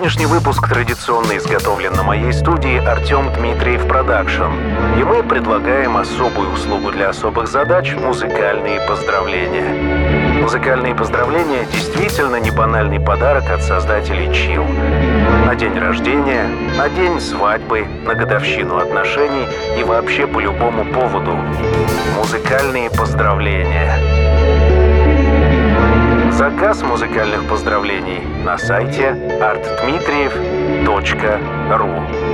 Сегодняшний выпуск традиционно изготовлен на моей студии Артем Дмитриев Продакшн. И мы предлагаем особую услугу для особых задач — музыкальные поздравления. Музыкальные поздравления — действительно не банальный подарок от создателей Chill. На день рождения, на день свадьбы, на годовщину отношений и вообще по любому поводу. Музыкальные поздравления. Заказ музыкальных поздравлений на сайте artdmitriev.ru.